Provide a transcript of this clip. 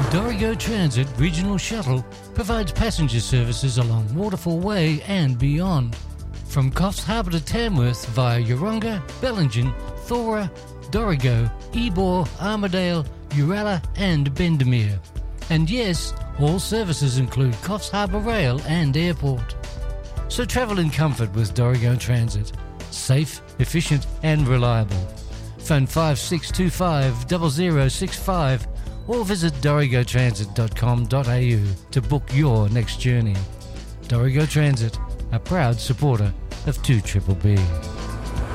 Dorrigo Transit Regional Shuttle provides passenger services along Waterfall Way and beyond. From Coffs Harbour to Tamworth via Yeronga, Bellingen, Thora, Dorrigo, Ebor, Armidale, Uralla and Bendemeer. And yes, all services include Coffs Harbour Rail and Airport. So travel in comfort with Dorrigo Transit. Safe, efficient and reliable. Phone 5625 0065 or visit dorrigotransit.com.au to book your next journey. Dorrigo Transit, a proud supporter of 2BBB.